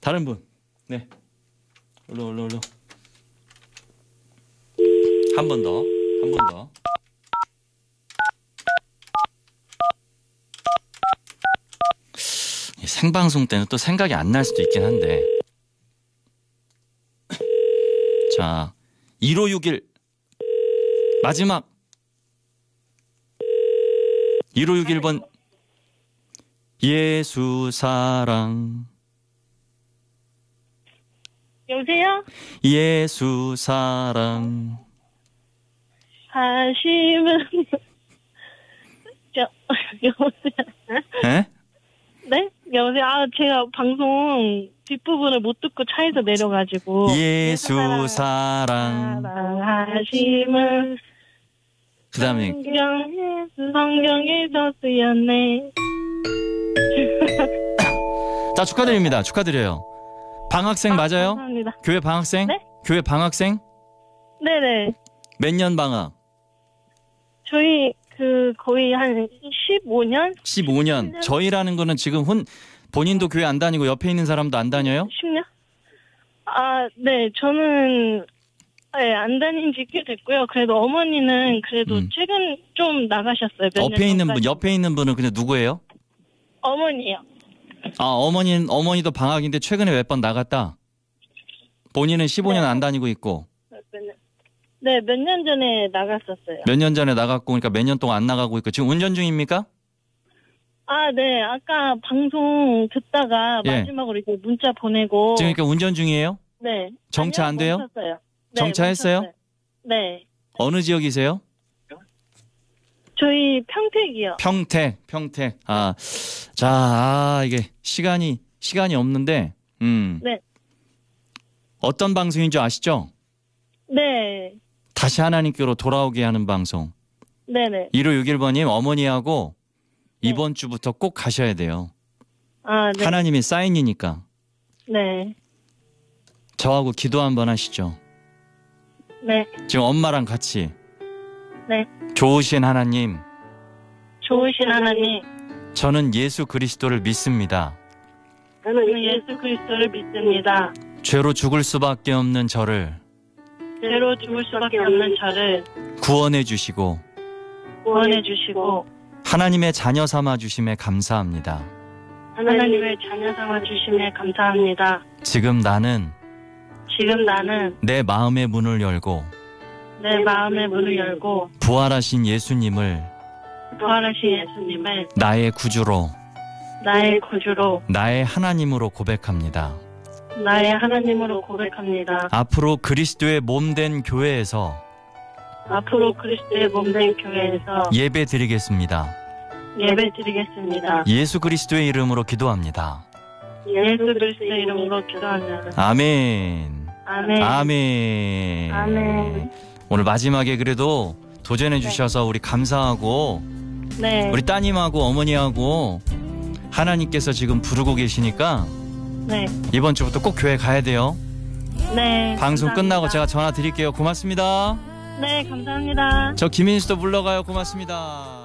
다른 분. 네. 얼른. 한 번 더. 생방송 때는 또 생각이 안 날 수도 있긴 한데. 자, 1561 마지막 1561번 예수 사랑. 여보세요? 예수 사랑 하시면 여보세요? 네? 네? 여보세요? 제가 방송 뒷부분을 못 듣고 차에서 내려가지고 예수 사랑 사랑하심을 그 다음에 성경에서 쓰였네. 자, 축하드려요. 방학생 맞아요? 감사합니다. 교회 방학생? 네? 교회 방학생? 네네. 몇 년 방학? 저희 거의 한 15년? 15년. 저희라는 거는 지금 본인도 교회 안 다니고 옆에 있는 사람도 안 다녀요? 10년? 네. 저는 안 다닌 지 꽤 됐고요. 그래도 어머니는 그래도 최근 좀 나가셨어요. 몇 년 옆에 있는 분은 근데 누구예요? 어머니요. 어머니도 방학인데 최근에 몇 번 나갔다. 본인은 15년 네. 안 다니고 있고. 네, 몇 년 전에 나갔었어요. 몇 년 전에 나갔고, 그러니까 몇 년 동안 안 나가고 있고. 지금 운전 중입니까? 네. 아까 방송 듣다가 예. 마지막으로 이제 문자 보내고. 지금 그러니까 운전 중이에요? 네. 정차 안 돼요? 멈췄어요. 네, 정차했어요? 멈췄어요. 네. 어느 지역이세요? 저희 평택이요. 평택. 이게 시간이 없는데, 네. 어떤 방송인 줄 아시죠? 네. 다시 하나님께로 돌아오게 하는 방송. 네네. 1561번님, 어머니하고 이번 주부터 꼭 가셔야 돼요. 네. 하나님의 사인이니까. 네. 저하고 기도 한번 하시죠. 네. 지금 엄마랑 같이. 네. 좋으신 하나님, 저는 예수 그리스도를 믿습니다. 저는 예수 그리스도를 믿습니다. 죄로 죽을 수밖에 없는 저를 구원해 주시고 하나님의 자녀 삼아 주심에 감사합니다. 지금 나는 내 마음의 문을 열고 부활하신 예수님을 나의 구주로 나의 하나님으로 고백합니다. 앞으로 그리스도의 몸된 교회에서 예배 드리겠습니다. 예수 그리스도의 이름으로 기도합니다. 아멘. 오늘 마지막에 그래도 도전해 주셔서 우리 감사하고, 네. 우리 따님하고 어머니하고 하나님께서 지금 부르고 계시니까 네. 이번 주부터 꼭 교회 가야 돼요. 네. 방송 감사합니다. 끝나고 제가 전화 드릴게요. 고맙습니다. 네, 감사합니다. 저 김인수도 물러가요. 고맙습니다.